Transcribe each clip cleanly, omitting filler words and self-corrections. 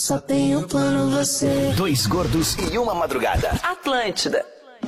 Só tenho plano você. Dois gordos e uma madrugada. Atlântida.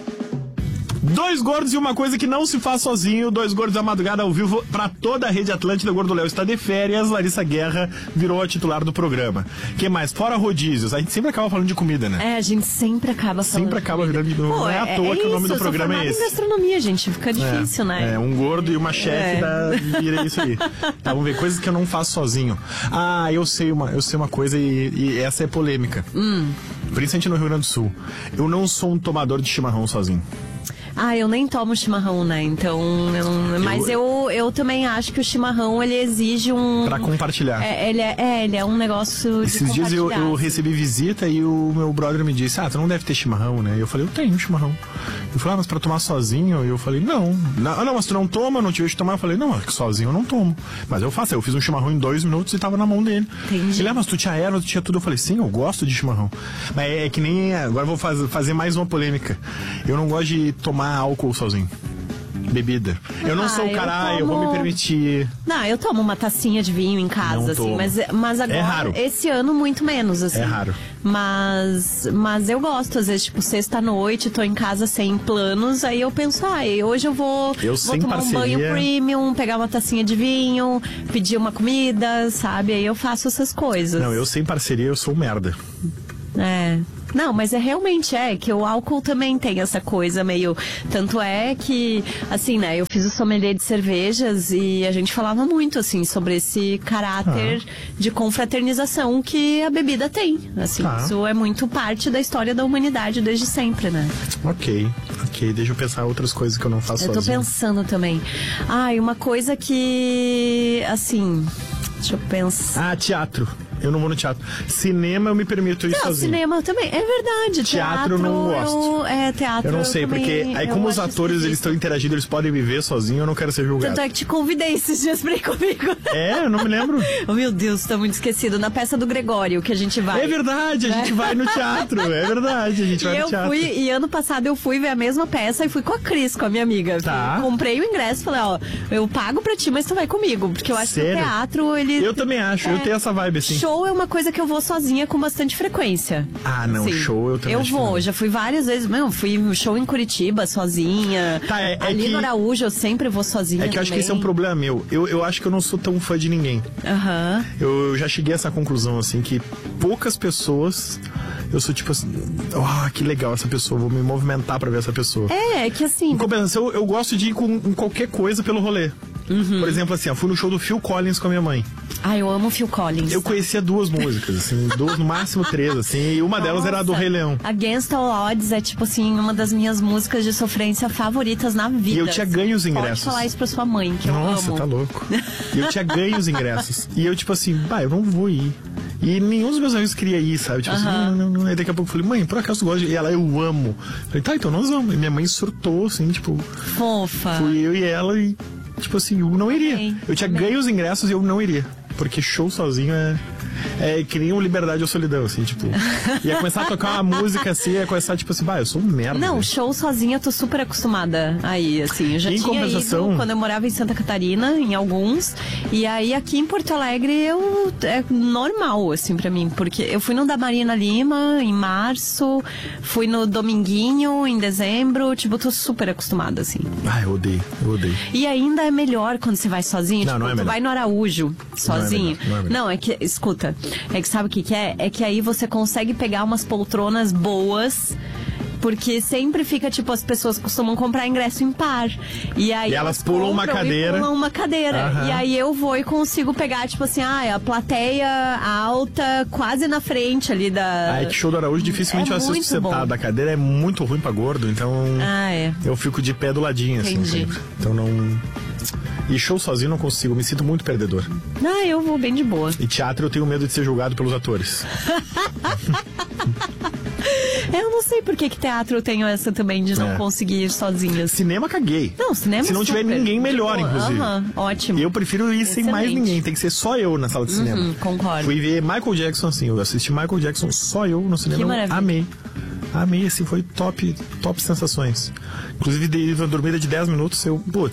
Dois gordos e uma coisa que não se faz sozinho. Dois gordos da madrugada ao vivo pra toda a rede Atlântida. O Gordo Léo está de férias. Larissa Guerra virou a titular do programa. Que mais? Fora rodízios. A gente sempre acaba falando de comida, né? É, a gente sempre acaba falando. Sempre acaba virando de novo. Não é à toa que o nome do programa é esse. Em gastronomia, gente. Fica difícil, né? É, um gordo e uma chefe vira isso aí. Tá, vamos ver. Coisas que eu não faço sozinho. Ah, eu sei uma coisa e essa é polêmica. Principalmente no Rio Grande do Sul. Eu não sou um tomador de chimarrão sozinho. Ah, eu nem tomo chimarrão, né? Então, mas eu também acho que o chimarrão, ele exige um... Pra compartilhar. Ele é um negócio de Esses dias eu recebi visita e o meu brother me disse, tu não deve ter chimarrão, né? E eu falei, eu tenho chimarrão. Ele falou, mas pra tomar sozinho? E eu falei, não, mas tu não toma, não te vejo tomar. Eu falei, não, sozinho eu não tomo. Mas eu faço, eu fiz um chimarrão em 2 minutos e tava na mão dele. Entendi. Ele, mas tu tinha erva, tu tinha tudo. Eu falei, sim, eu gosto de chimarrão. Mas é que nem, agora eu vou fazer mais uma polêmica. Eu não gosto de tomar álcool sozinho. Bebida. Eu não sou o cara, eu vou me permitir. Não, eu tomo uma tacinha de vinho em casa, assim, mas agora, é raro. Esse ano, muito menos, assim. É raro. Mas eu gosto, às vezes, tipo, sexta-noite, tô em casa sem planos, aí eu penso, hoje eu vou tomar um banho premium, pegar uma tacinha de vinho, pedir uma comida, sabe? Aí eu faço essas coisas. Não, eu sem parceria, eu sou um merda. Não, mas realmente que o álcool também tem essa coisa meio... Tanto é que, assim, né, eu fiz o sommelier de cervejas e a gente falava muito, assim, sobre esse caráter de confraternização que a bebida tem. Assim, isso é muito parte da história da humanidade desde sempre, né? Ok, deixa eu pensar outras coisas que eu não faço sozinho. Eu tô pensando também. Uma coisa que, assim... Deixa eu pensar. Teatro. Eu não vou no teatro. Cinema eu me permito ir sozinho. Cinema também. É verdade. Teatro eu não gosto. Teatro eu não sei, porque aí como os atores eles estão interagindo, eles podem me ver sozinho, eu não quero ser julgado. Tanto é que te convidei esses dias pra ir comigo. Eu não me lembro. Oh, meu Deus, tá muito esquecido. Na peça do Gregório que a gente vai. É verdade, a gente vai no teatro. É verdade, a gente vai no teatro. E ano passado eu fui ver a mesma peça e fui com a Cris, com a minha amiga. Comprei o ingresso e falei, eu pago pra ti, mas tu vai comigo. Porque eu acho que o teatro, ele... Eu também acho, eu tenho essa vibe assim. Show é uma coisa que eu vou sozinha com bastante frequência. Não, assim, show eu também. Eu vou, já fui várias vezes. Fui no show em Curitiba sozinha. Ali no Araújo eu sempre vou sozinha. É que eu acho que esse é um problema meu. Eu acho que eu não sou tão fã de ninguém. Eu já cheguei a essa conclusão, assim, que poucas pessoas... Eu sou tipo assim, que legal essa pessoa, vou me movimentar pra ver essa pessoa. É que assim... Em compensação, eu gosto de ir com qualquer coisa pelo rolê. Por exemplo, assim, eu fui no show do Phil Collins com a minha mãe. Eu amo Phil Collins. Eu conhecia 2 músicas, assim, 2, no máximo 3, assim, e uma delas era a do Rei Leão. Against All Odds é, tipo assim, uma das minhas músicas de sofrência favoritas na vida. E eu tinha ganho os ingressos. Pode falar isso pra sua mãe, que eu amo. Nossa, tá louco. E eu tinha ganho os ingressos. E eu, tipo assim, eu não vou ir. E nenhum dos meus amigos queria ir, sabe? Tipo assim, não. Aí daqui a pouco eu falei, mãe, por acaso tu gosta? E ela, eu amo. Eu falei, então nós vamos. E minha mãe surtou, assim, tipo... Fofa. Fui eu e ela e, tipo assim, eu não iria. Eu tinha ganho os ingressos e eu não iria. Porque show sozinho é que nem o Liberdade ou Solidão, assim, tipo... Ia começar a tocar uma música, assim, ia começar, tipo assim, eu sou um merda. Não, show sozinha eu tô super acostumada aí, assim. Eu já tinha ido quando eu morava em Santa Catarina, em alguns. E aí, aqui em Porto Alegre, é normal, assim, pra mim. Porque eu fui no da Marina Lima, em março. Fui no Dominguinho, em dezembro. Tipo, eu tô super acostumada, assim. Eu odeio. E ainda é melhor quando você vai sozinho. Não, tipo, não é melhor. Tu vai no Araújo, sozinho. Não é melhor. Não, é que, escuta, é que sabe o que é? É que aí você consegue pegar umas poltronas boas, porque sempre fica, tipo, as pessoas costumam comprar ingresso impar. E aí elas pulam uma cadeira. E aí eu vou e consigo pegar, tipo assim, a plateia alta, quase na frente ali da... É que show do Araújo dificilmente eu assisto sentado. A cadeira é muito ruim pra gordo, então eu fico de pé do ladinho, assim, sempre. Então não... E show sozinho não consigo, me sinto muito perdedor. Eu vou bem de boa. E teatro eu tenho medo de ser julgado pelos atores. Eu não sei por que teatro eu tenho essa também de não conseguir ir sozinha. Cinema, caguei. Não, cinema se não tiver ninguém, melhor, inclusive. Ótimo. Eu prefiro ir sem mais ninguém, tem que ser só eu na sala de cinema. Concordo. Fui ver Michael Jackson, assim, eu assisti Michael Jackson só eu no cinema. Que maravilha. Amei, assim, foi top sensações. Inclusive, dei uma dormida de 10 minutos,